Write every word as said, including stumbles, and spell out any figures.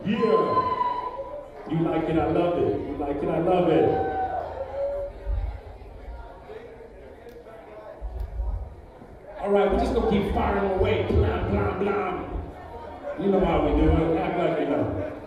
Yeah. You like it, I love it. You like it, I love it. All right, we're just gonna keep firing away. Blam, blam, blam. You know how we do it. Act like you know.